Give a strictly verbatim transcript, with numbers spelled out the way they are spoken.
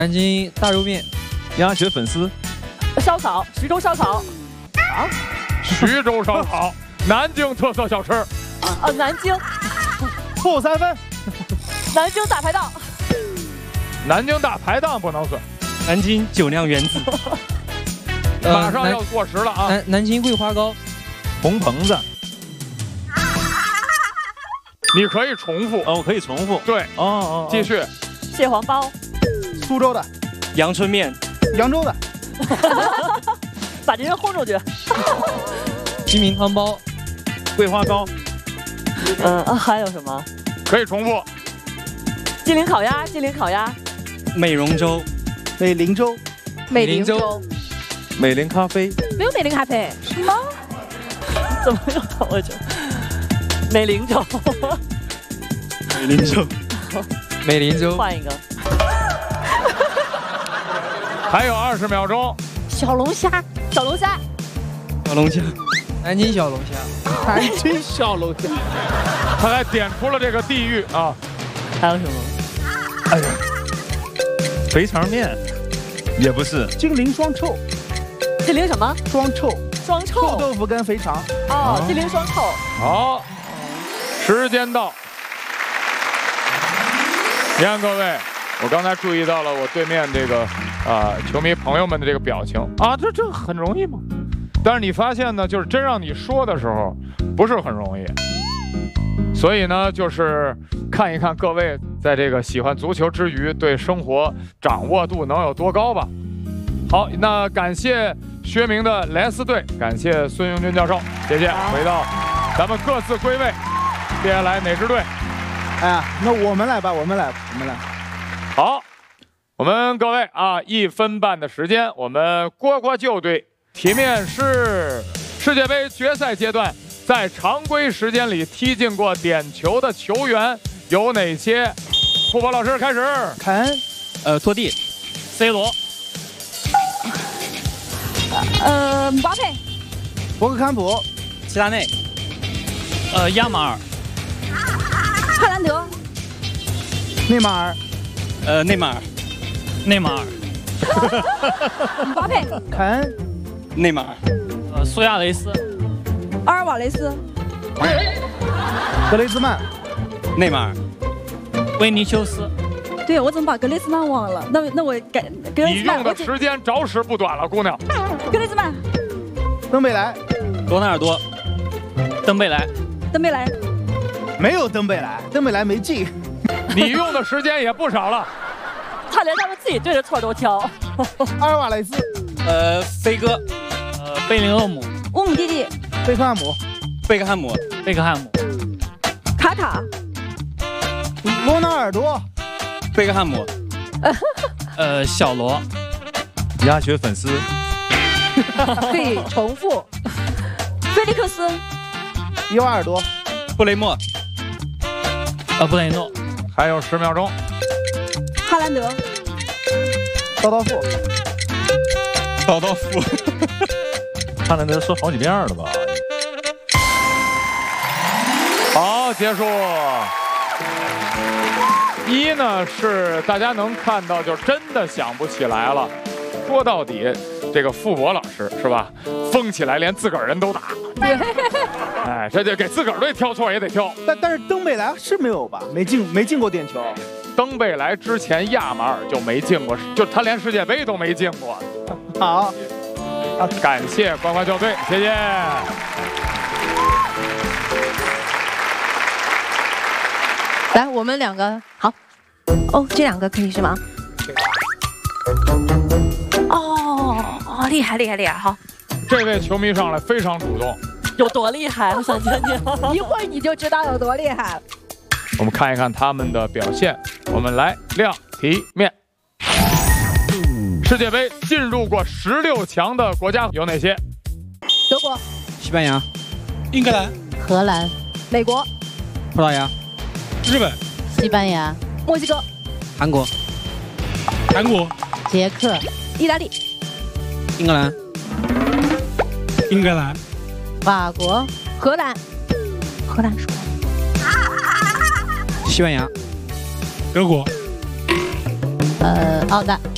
南京大肉面， 鸭血粉丝， 烧烤，徐州烧烤。 啊，徐州烧烤，南京特色小吃。 啊，南京扣三分。 南京大排档。 南京大排档不能算。 南京酒酿圆子。 马上要过时了啊！ 南南京桂花糕， 红棚子。 你可以重复哦，可以重复。 对， 哦哦， 继续。 蟹黄包， 苏州的。 阳春面， 扬州的。 把这人轰出去。 鸡鸣汤包， 桂花糕。 嗯、呃，还有什么？ 可以重复。 金陵烤鸭，金陵烤鸭。 美容粥， 美林粥， 美林粥， 美林咖啡。 没有美林咖啡。什么？怎么又跑过去？美林粥。 美林粥， 美林粥。 换一个。 还有二十秒钟。 小龙虾，小龙虾， 小龙虾， 南京小龙虾， 南京小龙虾。 他还点出了这个地域啊。 还有什么？ 哎呀，肥肠面，也不是。 金陵双臭。 金陵什么？ 双臭。 双臭。 臭豆腐跟肥肠。 哦，金陵双臭。 好，时间到。你看各位，我刚才注意到了我对面这个啊、呃、球迷朋友们的这个表情啊，这这很容易吗？但是你发现呢，就是真让你说的时候，不是很容易。所以呢，就是看一看各位在这个喜欢足球之余，对生活掌握度能有多高吧。好，那感谢薛明的莱斯队，感谢孙永军教授，谢谢。回到咱们各自归位，接下来哪支队？ 哎呀，那我们来吧，我们来，我们来。 好，我们各位啊，一分半的时间，我们蝈蝈救队题面是世界杯决赛阶段在常规时间里踢进过点球的球员有哪些？傅博老师开始。 凯恩， 呃，托蒂 ，C 罗， 呃，姆巴佩， 博格坎普， 齐达内，呃，亚马尔， 哈兰德， 内马尔， 呃，内马尔，内马尔， 姆巴佩， 凯恩， 内马尔，呃，苏亚雷斯， 阿尔瓦雷斯， 格雷兹曼， 内马尔，维尼修斯。 对，我怎么把格雷兹曼忘了？那那我改格雷你兹曼。 用的时间着实不短了，姑娘。 格雷兹曼， 登贝莱， 罗纳尔多，登贝莱， 登贝莱， 没有登贝莱，登贝莱没进。 你用的时间也不少了。 他连他们自己队的错都挑。 阿尔瓦雷斯， 呃，飞哥，呃，贝林厄姆， 乌姆蒂蒂， 贝克汉姆， 贝克汉姆，贝克汉姆， 卡卡， 罗纳尔多， 贝克汉姆，呃，小罗， 鸭血粉丝， 可以重复。菲利克斯， 伊瓦尔多， 布雷默，呃，布雷诺， 还有十秒钟。 哈兰德， 刀刀夫， 刀刀夫， 哈兰德说好几遍了吧？ 好，结束。一呢是大家能看到，就真的想不起来了。说到底，这个傅博老师是吧？疯起来连自个儿人都打。哎，这就给自个儿队挑错也得挑。 但但是登贝莱是没有吧？没进没进过点球。 登贝莱之前亚马尔就没进过，就他连世界杯都没进过。 好， 啊，感谢呱呱校队，谢谢。 来，我们两个好。哦，这两个可以是吗？哦哦，厉害厉害厉害！好， 这位球迷上来非常主动， 有多厉害？我想听听。 一会儿你就知道有多厉害了。 我们看一看他们的表现。我们来亮题面。世界杯进入过十六强的国家有哪些？ 德国、 西班牙、英格兰、 荷兰、美国、 葡萄牙、日本、 西班牙、 墨西哥、 韩国、韩国、 捷克、 意大利、 英格兰、英格兰、 法国、荷兰、荷兰说西班牙、德国、 呃澳大